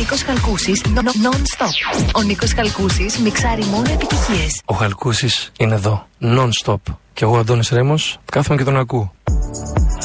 Νίκος Χαλκούσης, non-stop. Ο Νίκος Χαλκούσης μιξάρει μόνο επιτυχίες. Ο Χαλκούσης είναι εδώ, non-stop. Και εγώ, Αντώνης Ρέμος, κάθομαι και τον ακούω.